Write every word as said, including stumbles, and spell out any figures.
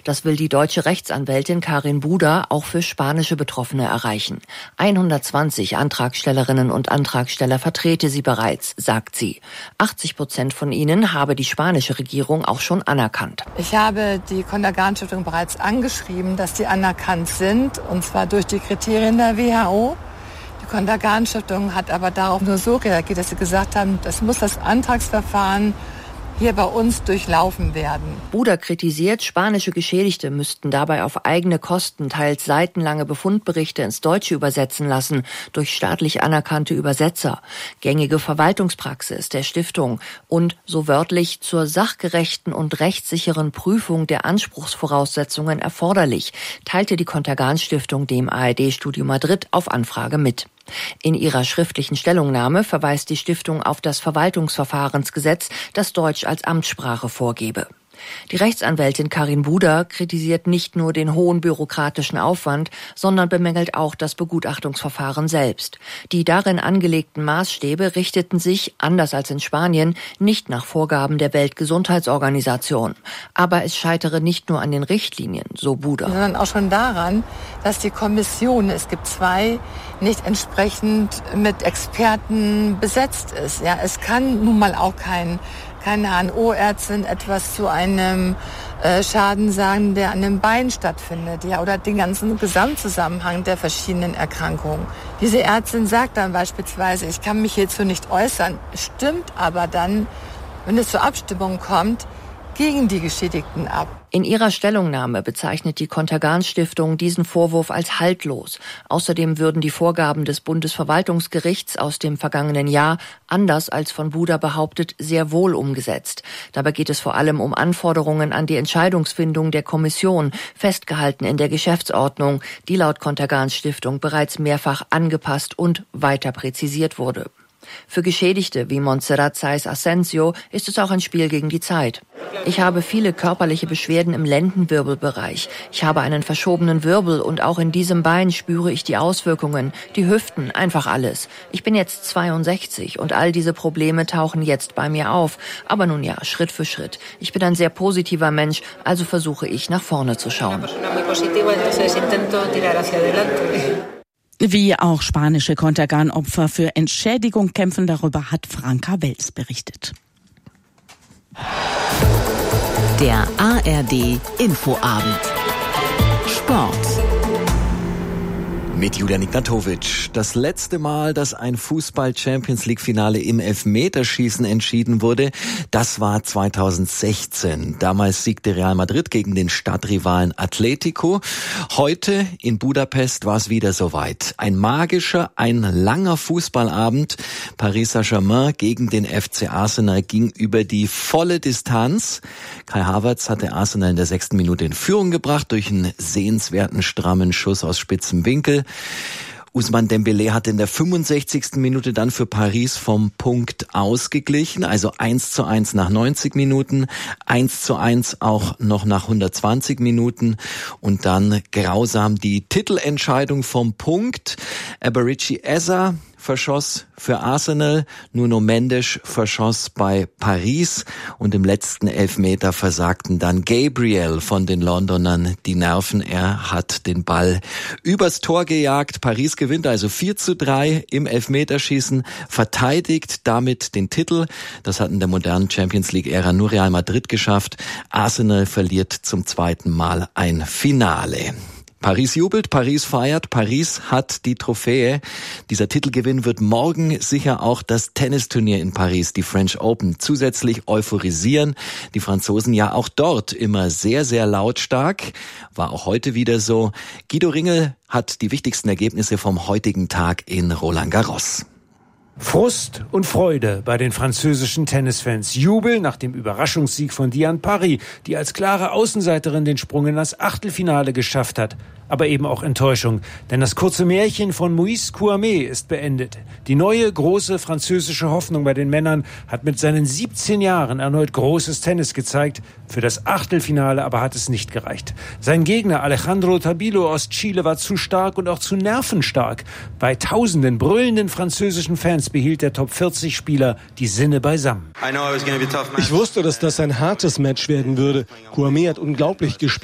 Das will die deutsche Rechtsanwältin Karin Buder auch für spanische Betroffene erreichen. hundertzwanzig Antragstellerinnen und Antragsteller vertrete sie bereits, sagt sie. achtzig Prozent von ihnen habe die spanische Regierung auch schon anerkannt. Ich habe die Kontergan-Stiftung bereits angeschrieben, dass die anerkannt sind, und zwar durch die Kriterien der W H O. Die Kontergan-Stiftung hat aber darauf nur so reagiert, dass sie gesagt haben, das muss das Antragsverfahren hier bei uns durchlaufen werden. Buder kritisiert, spanische Geschädigte müssten dabei auf eigene Kosten teils seitenlange Befundberichte ins Deutsche übersetzen lassen durch staatlich anerkannte Übersetzer. Gängige Verwaltungspraxis der Stiftung und, so wörtlich, zur sachgerechten und rechtssicheren Prüfung der Anspruchsvoraussetzungen erforderlich, teilte die Kontergan-Stiftung dem A R D-Studio Madrid auf Anfrage mit. In ihrer schriftlichen Stellungnahme verweist die Stiftung auf das Verwaltungsverfahrensgesetz, das Deutsch als Amtssprache vorgebe. Die Rechtsanwältin Karin Buder kritisiert nicht nur den hohen bürokratischen Aufwand, sondern bemängelt auch das Begutachtungsverfahren selbst. Die darin angelegten Maßstäbe richteten sich, anders als in Spanien, nicht nach Vorgaben der Weltgesundheitsorganisation. Aber es scheitere nicht nur an den Richtlinien, so Buder. Sondern auch schon daran, dass die Kommission, es gibt zwei, nicht entsprechend mit Experten besetzt ist. Ja, es kann nun mal auch kein keine H N O-Ärztin etwas zu einem äh, Schaden sagen, der an dem Bein stattfindet, ja, oder den ganzen Gesamtzusammenhang der verschiedenen Erkrankungen. Diese Ärztin sagt dann beispielsweise, ich kann mich hierzu nicht äußern, stimmt aber dann, wenn es zur Abstimmung kommt, gegen die Geschädigten ab. In ihrer Stellungnahme bezeichnet die Kontergan-Stiftung diesen Vorwurf als haltlos. Außerdem würden die Vorgaben des Bundesverwaltungsgerichts aus dem vergangenen Jahr, anders als von Buder behauptet, sehr wohl umgesetzt. Dabei geht es vor allem um Anforderungen an die Entscheidungsfindung der Kommission, festgehalten in der Geschäftsordnung, die laut Kontergan-Stiftung bereits mehrfach angepasst und weiter präzisiert wurde. Für Geschädigte wie Montserrat Saiz Asensio ist es auch ein Spiel gegen die Zeit. Ich habe viele körperliche Beschwerden im Lendenwirbelbereich. Ich habe einen verschobenen Wirbel und auch in diesem Bein spüre ich die Auswirkungen, die Hüften, einfach alles. Ich bin jetzt zweiundsechzig und all diese Probleme tauchen jetzt bei mir auf. Aber nun ja, Schritt für Schritt. Ich bin ein sehr positiver Mensch, also versuche ich nach vorne zu schauen. Wie auch spanische Kontergan-Opfer für Entschädigung kämpfen, darüber hat Franka Welz berichtet. Der A R D Infoabend. Sport. Mit Julian Ignatowitsch. Das letzte Mal, dass ein Fußball-Champions-League-Finale im Elfmeterschießen entschieden wurde, das war zweitausendsechzehn. Damals siegte Real Madrid gegen den Stadtrivalen Atletico. Heute in Budapest war es wieder soweit. Ein magischer, ein langer Fußballabend. Paris Saint-Germain gegen den F C Arsenal ging über die volle Distanz. Kai Havertz hatte Arsenal in der sechsten Minute in Führung gebracht durch einen sehenswerten, strammen Schuss aus spitzem Winkel. Ousmane Dembélé hat in der fünfundsechzigsten Minute dann für Paris vom Punkt ausgeglichen, also eins zu eins nach neunzig Minuten, eins zu eins auch noch nach hundertzwanzig Minuten und dann grausam die Titelentscheidung vom Punkt. Eberechi Eza verschoss für Arsenal, Nuno Mendes verschoss bei Paris und im letzten Elfmeter versagten dann Gabriel von den Londonern die Nerven. Er hat den Ball übers Tor gejagt. Paris gewinnt also vier zu drei im Elfmeterschießen, verteidigt damit den Titel. Das hat in der modernen Champions-League-Ära nur Real Madrid geschafft. Arsenal verliert zum zweiten Mal ein Finale. Paris jubelt, Paris feiert, Paris hat die Trophäe. Dieser Titelgewinn wird morgen sicher auch das Tennisturnier in Paris, die French Open, zusätzlich euphorisieren. Die Franzosen ja auch dort immer sehr, sehr lautstark. War auch heute wieder so. Guido Ringel hat die wichtigsten Ergebnisse vom heutigen Tag in Roland Garros. Frust und Freude bei den französischen Tennisfans. Jubel nach dem Überraschungssieg von Diane Paris, die als klare Außenseiterin den Sprung in das Achtelfinale geschafft hat. Aber eben auch Enttäuschung, denn das kurze Märchen von Moïse Kouamé ist beendet. Die neue, große französische Hoffnung bei den Männern hat mit seinen siebzehn Jahren erneut großes Tennis gezeigt. Für das Achtelfinale aber hat es nicht gereicht. Sein Gegner Alejandro Tabilo aus Chile war zu stark und auch zu nervenstark. Bei tausenden brüllenden französischen Fans behielt der Top vierzig Spieler die Sinne beisammen. Ich wusste, dass das ein hartes Match werden würde. Kouamé hat unglaublich gespielt.